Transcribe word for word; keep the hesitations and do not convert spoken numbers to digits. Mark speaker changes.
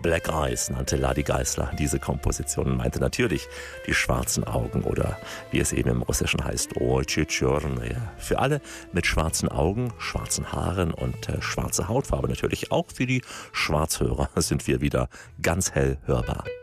Speaker 1: Black Eyes nannte Ladi Geisler diese Komposition und meinte natürlich die schwarzen Augen oder wie es eben im Russischen heißt, Ochi Chornye. Für alle mit schwarzen Augen, schwarzen Haaren und äh, schwarze Hautfarbe natürlich. Auch für die Schwarzhörer sind wir wieder ganz hell hörbar.